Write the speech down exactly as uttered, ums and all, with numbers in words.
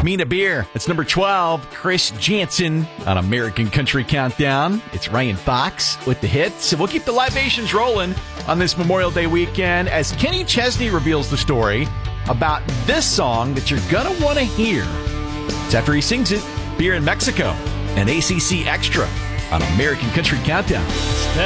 Mina Beer. It's number twelve. Chris Jansen on American Country Countdown. It's Ryan Fox with the hits. And we'll keep the libations rolling on this Memorial Day weekend as Kenny Chesney reveals the story about this song that you're going to want to hear. It's after he sings it, Beer in Mexico, and A C C Extra on American Country Countdown.